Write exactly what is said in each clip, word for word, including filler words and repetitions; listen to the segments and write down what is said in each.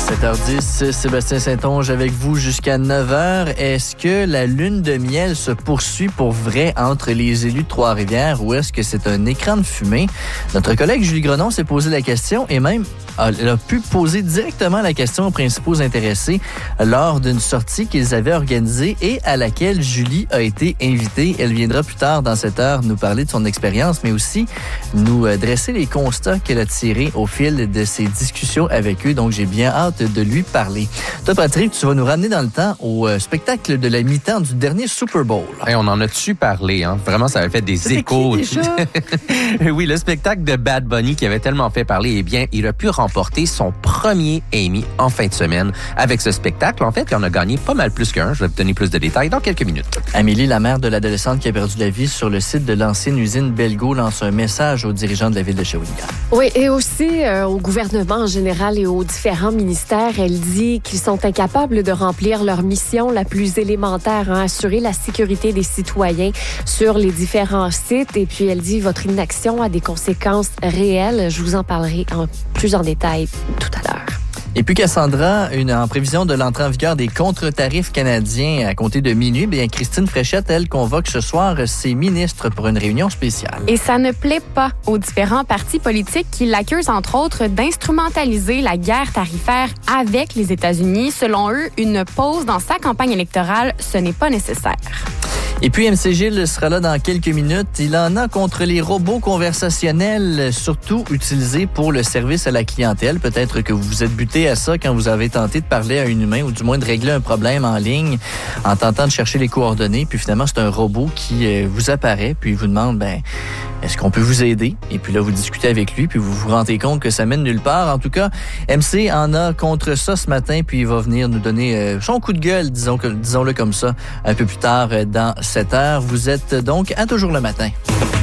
sept heures dix, Sébastien Saint-Onge avec vous jusqu'à neuf heures. Est-ce que la lune de miel se poursuit pour vrai entre les élus de Trois-Rivières ou est-ce que c'est un écran de fumée? Notre collègue Julie Grenon s'est posé la question et même elle a pu poser directement la question aux principaux intéressés lors d'une sortie qu'ils avaient organisée et à laquelle Julie a été invitée. Elle viendra plus tard dans cette heure nous parler de son expérience, mais aussi nous dresser les constats qu'elle a tirés au fil de ses discussions avec eux. Donc, j'ai bien hâte de lui parler. Toi, Patrick, tu vas nous ramener dans le temps au spectacle de la mi-temps du dernier Super Bowl. Hey, on en a-tu parlé, hein? Vraiment, ça avait fait des C'était échos. Qui, déjà? Oui, le spectacle de Bad Bunny qui avait tellement fait parler, eh bien, il a pu remporter son premier Emmy en fin de semaine. Avec ce spectacle, en fait, il en a gagné pas mal plus qu'un. Je vais vous donner plus de détails dans quelques minutes. Amélie, la mère de l'adolescente qui a perdu la vie sur le site de l'ancienne usine Belgo, lance un message aux dirigeants de la ville de Shawinigan. Oui, et aussi euh, au gouvernement en général et aux différents ministères. Elle dit qu'ils sont incapables de remplir leur mission la plus élémentaire, hein, assurer la sécurité des citoyens sur les différents sites. Et puis, elle dit votre inaction a des conséquences réelles. Je vous en parlerai en plus en détail tout à l'heure. Et puis Cassandra, une, en prévision de l'entrée en vigueur des contre-tarifs canadiens à compter de minuit, bien Christine Fréchette, elle, convoque ce soir ses ministres pour une réunion spéciale. Et ça ne plaît pas aux différents partis politiques qui l'accusent, entre autres, d'instrumentaliser la guerre tarifaire avec les États-Unis. Selon eux, une pause dans sa campagne électorale, ce n'est pas nécessaire. Et puis, M C Gilles sera là dans quelques minutes. Il en a contre les robots conversationnels, surtout utilisés pour le service à la clientèle. Peut-être que vous vous êtes buté à ça quand vous avez tenté de parler à un humain ou du moins de régler un problème en ligne en tentant de chercher les coordonnées. Puis finalement, c'est un robot qui vous apparaît puis il vous demande, ben, est-ce qu'on peut vous aider? Et puis là, vous discutez avec lui puis vous vous rendez compte que ça mène nulle part. En tout cas, M C en a contre ça ce matin puis il va venir nous donner son coup de gueule, disons que, disons-le comme ça, un peu plus tard dans sept heures. Vous êtes donc à Toujours le matin.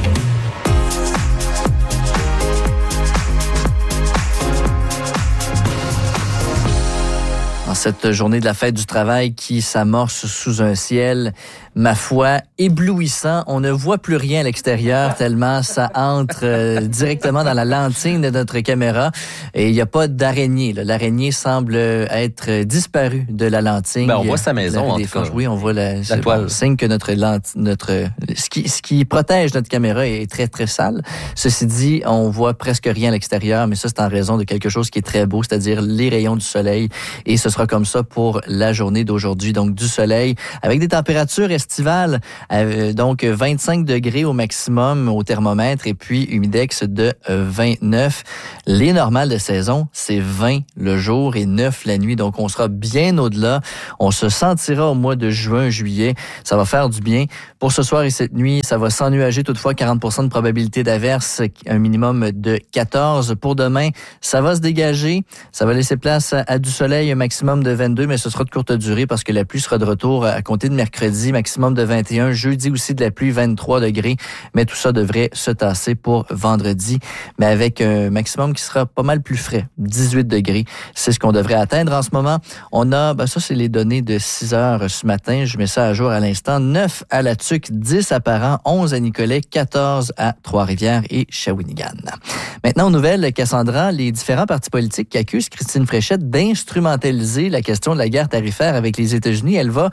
En cette journée de la fête du travail qui s'amorce sous un ciel, ma foi, éblouissant. On ne voit plus rien à l'extérieur tellement ça entre euh, directement dans la lentille de notre caméra. Et il n'y a pas d'araignée. Là. L'araignée semble être disparue de la lentille. Ben, on voit sa maison, en tout cas. Oui, on voit la, la toile. Le signe que notre lentille, notre, ce qui, ce qui protège notre caméra est très, très sale. Ceci dit, on voit presque rien à l'extérieur, mais ça, c'est en raison de quelque chose qui est très beau, c'est-à-dire les rayons du soleil. Et ce sera comme ça pour la journée d'aujourd'hui. Donc, du soleil avec des températures estivales, euh, donc vingt-cinq degrés au maximum au thermomètre et puis humidex de euh, vingt-neuf. Les normales de saison, c'est vingt le jour et neuf la nuit. Donc, on sera bien au-delà. On se sentira au mois de juin, juillet. Ça va faire du bien. Pour ce soir et cette nuit, ça va s'ennuager toutefois, quarante pour cent de probabilité d'averse, un minimum de quatorze. Pour demain, ça va se dégager. Ça va laisser place à, à du soleil, un maximum de vingt-deux, mais ce sera de courte durée parce que la pluie sera de retour à compter de mercredi, maximum de vingt et un. Jeudi aussi de la pluie, vingt-trois degrés, mais tout ça devrait se tasser pour vendredi, mais avec un maximum qui sera pas mal plus frais, dix-huit degrés. C'est ce qu'on devrait atteindre en ce moment. On a, ben ça c'est les données de six heures ce matin, je mets ça à jour à l'instant. neuf à La Tuque, dix à Parent, onze à Nicolet, quatorze à Trois-Rivières et Shawinigan. Maintenant, aux nouvelles, Cassandra, les différents partis politiques qui accusent Christine Fréchette d'instrumentaliser la question de la guerre tarifaire avec les États-Unis, elle va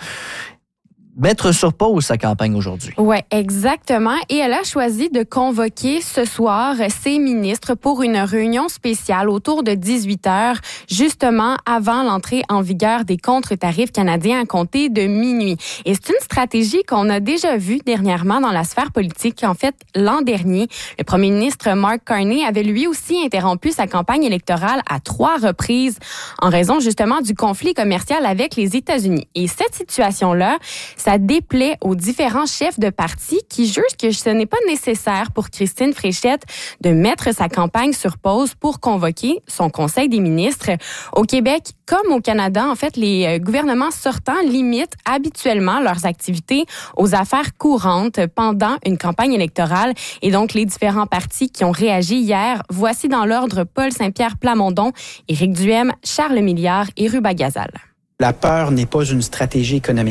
mettre sur pause sa campagne aujourd'hui. Oui, exactement. Et elle a choisi de convoquer ce soir ses ministres pour une réunion spéciale autour de dix-huit heures, justement avant l'entrée en vigueur des contre-tarifs canadiens à compter de minuit. Et c'est une stratégie qu'on a déjà vue dernièrement dans la sphère politique. En fait, l'an dernier, le premier ministre Mark Carney avait lui aussi interrompu sa campagne électorale à trois reprises en raison justement du conflit commercial avec les États-Unis. Et cette situation-là, ça déplaît aux différents chefs de parti qui jugent que ce n'est pas nécessaire pour Christine Fréchette de mettre sa campagne sur pause pour convoquer son Conseil des ministres. Au Québec, comme au Canada, en fait, les gouvernements sortants limitent habituellement leurs activités aux affaires courantes pendant une campagne électorale. Et donc, les différents partis qui ont réagi hier, voici dans l'ordre Paul Saint-Pierre Plamondon, Éric Duhem, Charles Milliard et Ruba Gazal. La peur n'est pas une stratégie économique.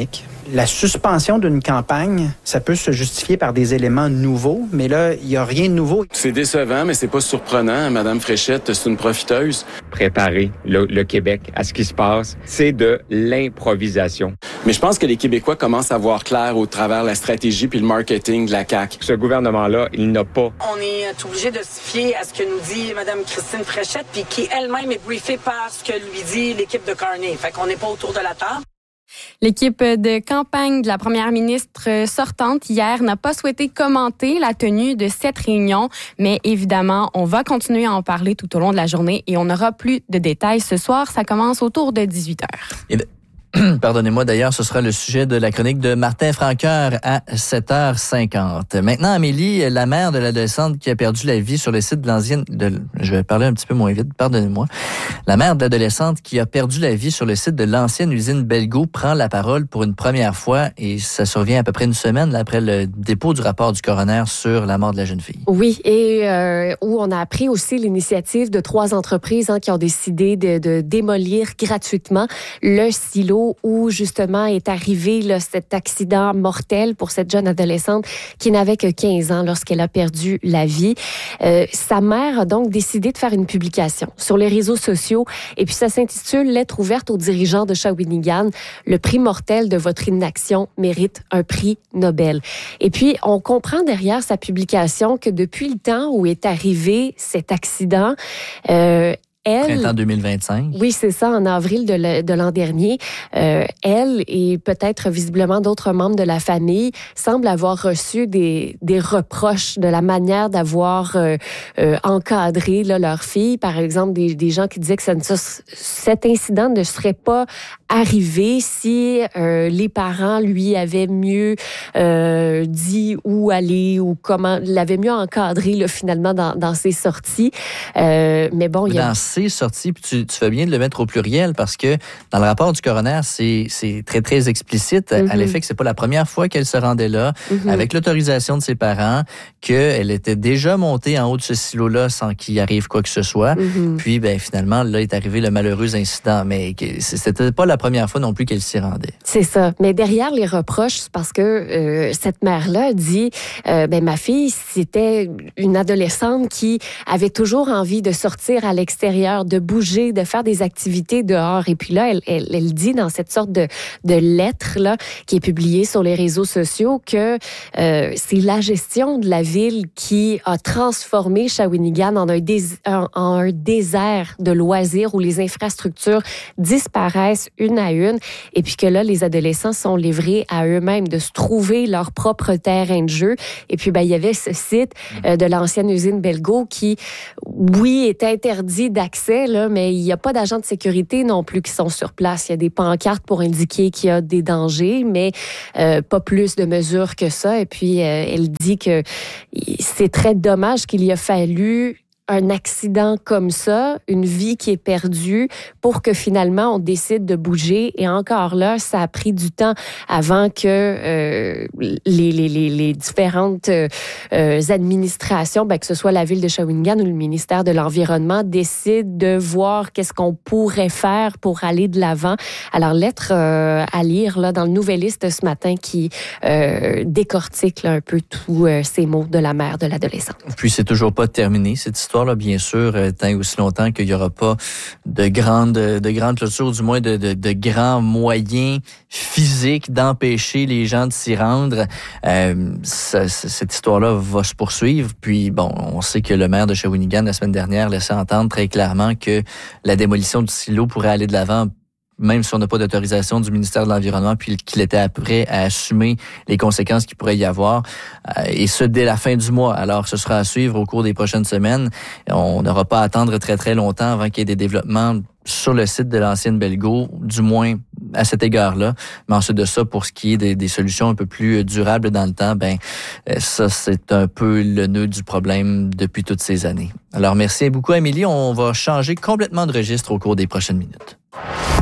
La suspension d'une campagne, ça peut se justifier par des éléments nouveaux, mais là, il n'y a rien de nouveau. C'est décevant, mais c'est pas surprenant. Madame Fréchette, c'est une profiteuse. Préparer le, le Québec à ce qui se passe, c'est de l'improvisation. Mais je pense que les Québécois commencent à voir clair au travers la stratégie puis le marketing de la C A Q. Ce gouvernement-là, il n'a pas. On est obligé de se fier à ce que nous dit Mme Christine Fréchette, puis qui elle-même est briefée par ce que lui dit l'équipe de Carney. Fait qu'on n'est pas autour de la table. L'équipe de campagne de la première ministre sortante hier n'a pas souhaité commenter la tenue de cette réunion, mais évidemment, on va continuer à en parler tout au long de la journée et on n'aura plus de détails ce soir. Ça commence autour de dix-huit heures. Et de... Pardonnez-moi, d'ailleurs, ce sera le sujet de la chronique de Martin Franqueur à sept heures cinquante. Maintenant, Amélie, la mère de l'adolescente qui a perdu la vie sur le site de l'ancienne... De, je vais parler un petit peu moins vite, pardonnez-moi. La mère de l'adolescente qui a perdu la vie sur le site de l'ancienne usine Belgo prend la parole pour une première fois et ça survient à peu près une semaine après le dépôt du rapport du coroner sur la mort de la jeune fille. Oui, et euh, où on a appris aussi l'initiative de trois entreprises hein, qui ont décidé de, de démolir gratuitement le silo où justement est arrivé là, cet accident mortel pour cette jeune adolescente qui n'avait que quinze ans lorsqu'elle a perdu la vie. Euh, sa mère a donc décidé de faire une publication sur les réseaux sociaux et puis ça s'intitule « Lettre ouverte aux dirigeants de Shawinigan. Le prix mortel de votre inaction mérite un prix Nobel ». Et puis, on comprend derrière sa publication que depuis le temps où est arrivé cet accident, euh, Elle, Printemps deux mille vingt-cinq. Oui, c'est ça, en avril de, le, de l'an dernier. Euh, elle et peut-être visiblement d'autres membres de la famille semblent avoir reçu des, des reproches de la manière d'avoir euh, euh, encadré là, leur fille. Par exemple, des, des gens qui disaient que ça, ça, cet incident ne serait pas arrivé si euh, les parents lui avaient mieux euh, dit où aller ou comment, l'avaient mieux encadré là, finalement dans, dans ses sorties. Euh, mais bon, il y a... Dans ses sorties, puis tu, tu fais bien de le mettre au pluriel parce que dans le rapport du coroner, c'est, c'est très, très explicite mm-hmm. à l'effet que c'est pas la première fois qu'elle se rendait là, mm-hmm. avec l'autorisation de ses parents, qu'elle était déjà montée en haut de ce silo-là sans qu'il arrive quoi que ce soit. Mm-hmm. Puis, ben finalement, là est arrivé le malheureux incident. Mais c'était pas la première fois non plus qu'elle s'y rendait. C'est ça. Mais derrière les reproches, c'est parce que euh, cette mère-là dit, euh, ben ma fille, c'était une adolescente qui avait toujours envie de sortir à l'extérieur, de bouger, de faire des activités dehors. Et puis là, elle, elle, elle dit dans cette sorte de, de lettre là qui est publiée sur les réseaux sociaux que euh, c'est la gestion de la ville qui a transformé Shawinigan en un, dés, en, en un désert de loisirs où les infrastructures disparaissent une à une, et puis que là, les adolescents sont livrés à eux-mêmes de se trouver leur propre terrain de jeu. Et puis, ben, il y avait ce site euh, de l'ancienne usine Belgo qui, oui, est interdit d'accès, là, mais il n'y a pas d'agents de sécurité non plus qui sont sur place. Il y a des pancartes pour indiquer qu'il y a des dangers, mais euh, pas plus de mesures que ça. Et puis, euh, elle dit que c'est très dommage qu'il y a fallu un accident comme ça, une vie qui est perdue pour que finalement on décide de bouger. Et encore là, ça a pris du temps avant que euh, les, les, les, les différentes euh, administrations, ben, que ce soit la ville de Shawinigan ou le ministère de l'Environnement, décident de voir qu'est-ce qu'on pourrait faire pour aller de l'avant. Alors, lettre euh, à lire là, dans le Nouvelliste ce matin qui euh, décortique là, un peu tous euh, ces mots de la mère de l'adolescente. Puis c'est toujours pas terminé, cette histoire. Là, bien sûr, tant et aussi longtemps qu'il n'y aura pas de grandes de grandes clôtures, du moins de, de, de grands moyens physiques d'empêcher les gens de s'y rendre. Euh, ça, cette histoire-là va se poursuivre. Puis, bon, on sait que le maire de Shawinigan, la semaine dernière, laissait entendre très clairement que la démolition du silo pourrait aller de l'avant, même si on n'a pas d'autorisation du ministère de l'Environnement, puis qu'il était prêt à assumer les conséquences qu'il pourrait y avoir, euh, et ce, dès la fin du mois. Alors, ce sera à suivre au cours des prochaines semaines. On n'aura pas à attendre très, très longtemps avant qu'il y ait des développements sur le site de l'ancienne Belgo, du moins à cet égard-là. Mais ensuite de ça, pour ce qui est des, des solutions un peu plus durables dans le temps, ben ça, c'est un peu le nœud du problème depuis toutes ces années. Alors, merci beaucoup, Amélie. On va changer complètement de registre au cours des prochaines minutes.